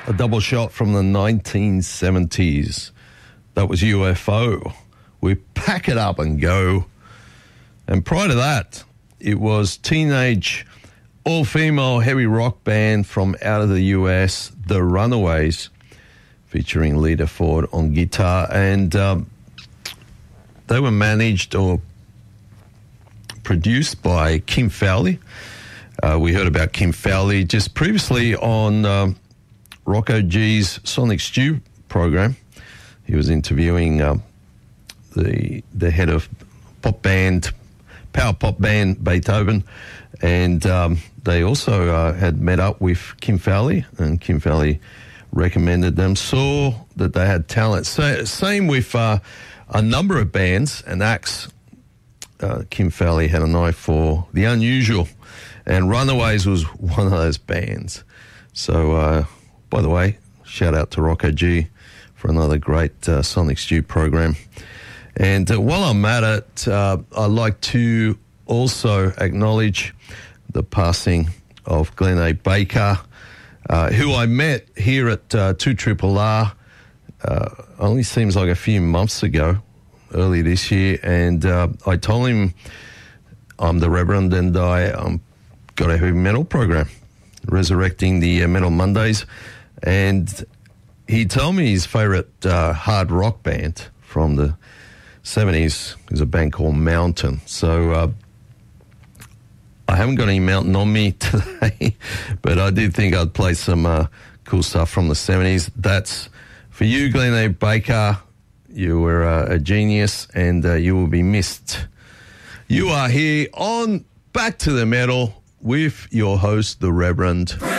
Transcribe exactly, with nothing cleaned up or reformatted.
a double shot from the nineteen seventies. That was U F O. We Pack It Up and Go. And prior to that, it was teenage all-female heavy rock band from out of the U S, The Runaways, featuring Lita Ford on guitar. And um, they were managed or produced by Kim Fowley. Uh, we heard about Kim Fowley just previously on um, Rocco G's Sonic Stew program. He was interviewing um, the the head of pop band, power pop band Beethoven, and um, they also uh, had met up with Kim Fowley, and Kim Fowley recommended them, saw that they had talent. So, same with uh, a number of bands and acts. Uh, Kim Fowley had an eye for the unusual, and Runaways was one of those bands. So, uh, by the way, shout out to Rocco G for another great uh, Sonic Stew program. And uh, while I'm at it, uh, I'd like to also acknowledge the passing of Glenn A. Baker, uh, who I met here at uh, two R R R, uh, only seems like a few months ago, early this year, and uh, I told him I'm the Reverend and I um, got a heavy metal program, resurrecting the uh, Metal Mondays, and he told me his favourite uh, hard rock band from the seventies is a band called Mountain. So uh, I haven't got any Mountain on me today, but I did think I'd play some uh, cool stuff from the seventies. That's for you, Glenn A. Baker. You were uh, a genius, and uh, you will be missed. You are here on Back to the Metal with your host, the Reverend